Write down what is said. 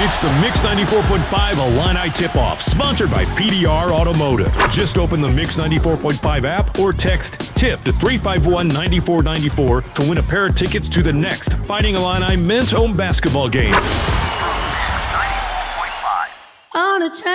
It's the Mix 94.5 Illini Tip-Off, sponsored by PDR Automotive. Just open the Mix 94.5 app or text TIP to 351-9494 to win a pair of tickets to the next Fighting Illini men's home basketball game. On a